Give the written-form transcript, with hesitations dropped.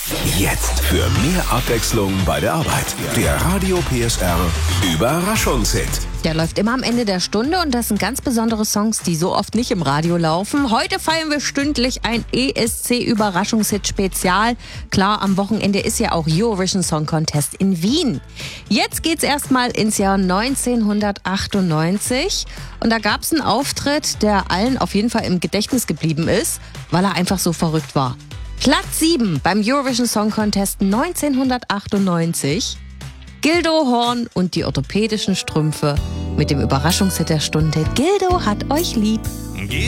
Jetzt für mehr Abwechslung bei der Arbeit. Der Radio PSR Überraschungshit. Der läuft immer am Ende der Stunde und das sind ganz besondere Songs, die so oft nicht im Radio laufen. Heute feiern wir stündlich ein ESC-Überraschungshit-Spezial. Klar, am Wochenende ist ja auch Eurovision Song Contest in Wien. Jetzt geht's erstmal ins Jahr 1998 und da gab's einen Auftritt, der allen auf jeden Fall im Gedächtnis geblieben ist, weil er einfach so verrückt war. Platz 7 beim Eurovision Song Contest 1998. Gildo Horn und die orthopädischen Strümpfe mit dem Überraschungshit der Stunde. Gildo hat euch lieb.